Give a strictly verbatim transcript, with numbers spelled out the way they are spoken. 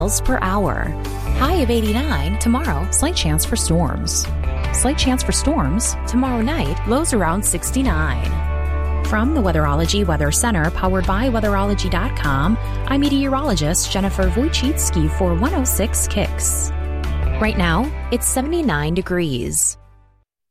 miles per hour. High of eighty-nine. Tomorrow, slight chance for storms. Slight chance for storms. Tomorrow night, lows around sixty-nine. From the Weatherology Weather Center, powered by weatherology dot com, I'm meteorologist Jennifer Wojcicki for one oh six Kicks. Right now, it's seventy-nine degrees.